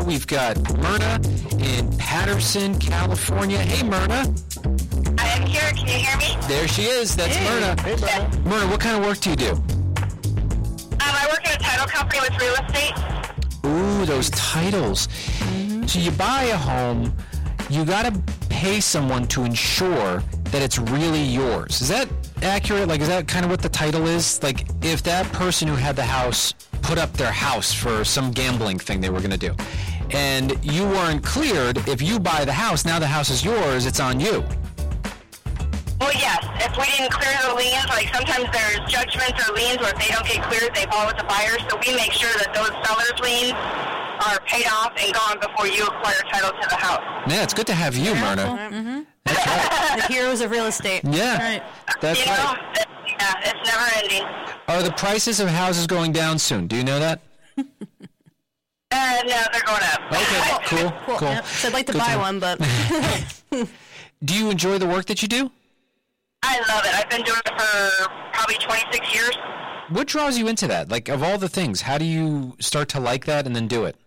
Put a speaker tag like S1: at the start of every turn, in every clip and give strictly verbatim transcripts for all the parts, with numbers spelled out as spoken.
S1: We've got Myrna in Patterson, California. Hey, Myrna.
S2: I am here. Can you hear me?
S1: There she is. That's
S3: hey.
S1: Myrna.
S3: Hey, Myrna.
S1: Myrna, what kind of work do you do?
S2: Um, I work in a title company with real estate.
S1: Ooh, those titles. Mm-hmm. So you buy a home, you got to pay someone to ensure that it's really yours. Is that accurate? Like, is that kind of what the title is? Like, if that person who had the house put up their house for some gambling thing they were going to do, and you weren't cleared, if you buy the house, now the house is yours, it's on you.
S2: Well, yes. If we didn't clear the liens, like sometimes there's judgments or liens where if they don't get cleared, they fall with the buyer. So we make sure that those sellers' liens are paid off and gone before you acquire title to the house.
S1: Yeah, it's good to have you, Myrna.
S3: Mm-hmm.
S1: That's right.
S3: The heroes of real estate.
S1: Yeah,
S3: right.
S1: that's
S2: you know,
S1: right.
S2: It, yeah, it's never ending.
S1: Are the prices of houses going down soon? Do you know that?
S2: Uh, no, they're going up.
S1: Okay, cool, cool. cool.
S3: Yep. So I'd like to
S1: Good
S3: buy
S1: to
S3: one, but...
S1: Do you enjoy the work that you do?
S2: I love it. I've been doing it for probably twenty-six years.
S1: What draws you into that? Like, of all the things, how do you start to like that and then do it?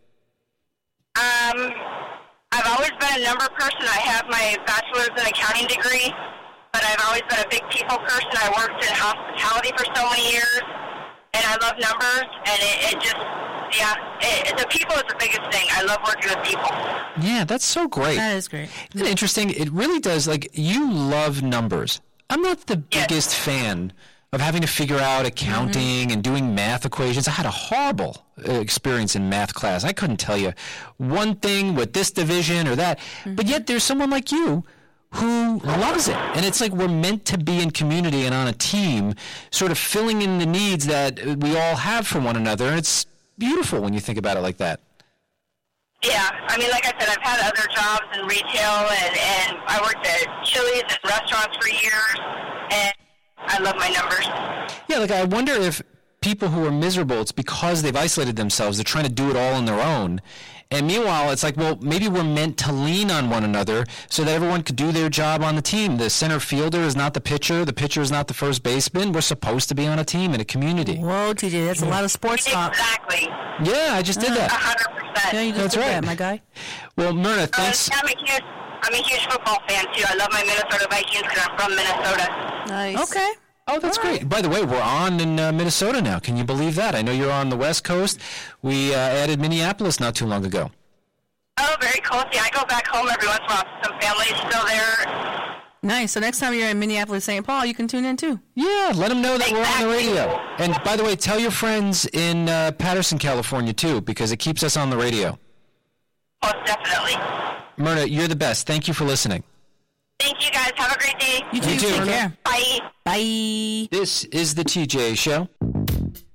S2: Um, I've always been a number person. I have my bachelor's in accounting degree, but I've always been a big people person. I worked in hospitality for so many years, and I love numbers, and it, it just, yeah, it, the people is the biggest thing. I love working with people.
S1: Yeah, that's so great.
S3: That is great.
S1: Isn't it interesting? It really does, like, you love numbers. I'm not the
S2: Yes.
S1: biggest fan of having to figure out accounting mm-hmm. and doing math equations. I had a horrible uh, experience in math class. I couldn't tell you one thing with this division or that. Mm-hmm. But yet there's someone like you who loves it. And it's like we're meant to be in community and on a team, sort of filling in the needs that we all have for one another. And it's beautiful when you think about it like that.
S2: Yeah, I mean, like I said, I've had other jobs in retail, and, and I worked at Chili's and restaurants for years, and I love my numbers.
S1: Yeah, like I wonder if people who are miserable, it's because they've isolated themselves. They're trying to do it all on their own. And meanwhile, it's like, well, maybe we're meant to lean on one another so that everyone could do their job on the team. The center fielder is not the pitcher. The pitcher is not the first baseman. We're supposed to be on a team in a community.
S3: Whoa, T J, that's a lot of sports talk.
S2: Exactly.
S1: Yeah, I just did that.
S2: one hundred percent.
S3: Yeah, you just
S1: That's
S3: did
S1: right.
S3: that, my guy.
S1: Well, Myrna, thanks.
S2: Uh, I'm, a huge, I'm a huge football fan, too. I love my Minnesota Vikings because I'm from Minnesota.
S3: Nice. Okay.
S1: Oh, that's
S3: All
S1: great.
S3: right.
S1: By the way, we're on in uh, Minnesota now. Can you believe that? I know you're on the West Coast. We uh, added Minneapolis not too long ago.
S2: Oh, very cool. See, I go back home every once in a while. Some family's still there.
S3: Nice. So next time you're in Minneapolis, Saint Paul, you can tune in too.
S1: Yeah, let them know that we're on the
S2: Exactly.
S1: radio. And by the way, tell your friends in uh, Patterson, California, too, because it keeps us on the radio.
S2: Most definitely.
S1: Myrna, you're the best. Thank you for listening.
S2: Thank you, guys. Have a great day.
S3: You too.
S1: You too.
S3: Take care.
S2: Bye.
S3: Bye.
S1: This is the T J Show.